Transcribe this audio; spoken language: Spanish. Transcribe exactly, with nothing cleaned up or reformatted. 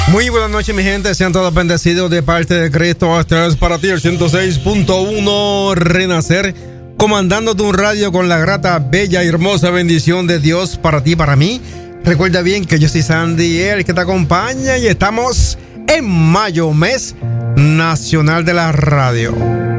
Muy buenas noches, mi gente. Sean todos bendecidos de parte de Cristo. Este es para ti el ciento seis punto uno Renacer, comandándote un radio con la grata, bella y hermosa bendición de Dios para ti, para mí. Recuerda bien que yo soy Sandy, el que te acompaña, y estamos en mayo, mes nacional de la radio.